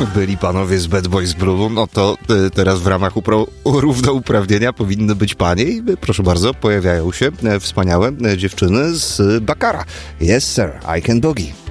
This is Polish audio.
byli panowie z Bad Boys Blue, no to teraz w ramach równouprawnienia powinny być panie i proszę bardzo, pojawiają się wspaniałe dziewczyny z Bakara. Yes sir, I can boogie.